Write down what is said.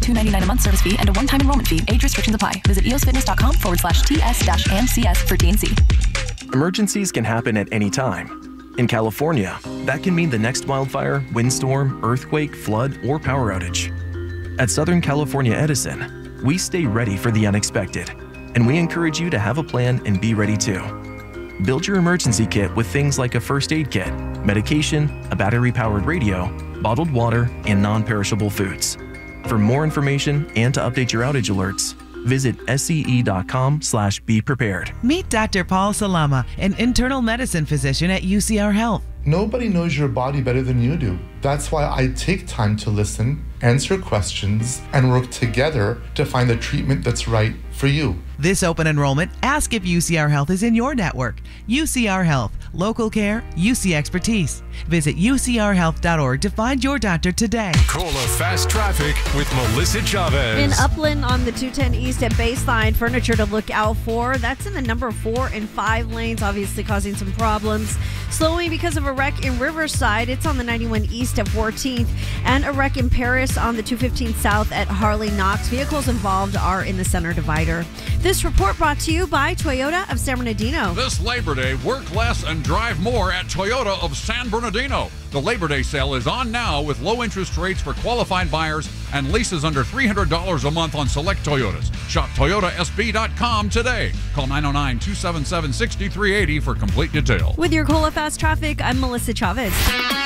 $299 a month service fee and a one-time enrollment fee. Age restrictions apply. Visit eosfitness.com/TS-MCS for T&C. Emergencies can happen at any time. In California, that can mean the next wildfire, windstorm, earthquake, flood, or power outage. At Southern California Edison, we stay ready for the unexpected, and we encourage you to have a plan and be ready too. Build your emergency kit with things like a first aid kit, medication, a battery-powered radio, bottled water, and non-perishable foods. For more information and to update your outage alerts, visit SCE.com/beprepared. Meet Dr. Paul Salama, an internal medicine physician at UCR Health. Nobody knows your body better than you do. That's why I take time to listen, answer questions, and work together to find the treatment that's right for you. This open enrollment, ask if UCR Health is in your network. UCR Health, local care, UC expertise. Visit UCRHealth.org to find your doctor today. Cola Fast Traffic with Melissa Chavez. In Upland on the 210 East at Baseline, furniture to look out for. That's in the number 4 and 5 lanes, obviously causing some problems. Slowing because of a wreck in Riverside. It's on the 91 East at 14th. And a wreck in Paris on the 215 South at Harley Knox. Vehicles involved are in the center divider. This report brought to you by Toyota of San Bernardino. This Labor Day, work less and drive more at Toyota of San Bernardino. The Labor Day sale is on now with low interest rates for qualified buyers and leases under $300 a month on select Toyotas. Shop ToyotaSB.com today. Call 909-277-6380 for complete detail. With your Cola Fast Traffic, I'm Melissa Chavez.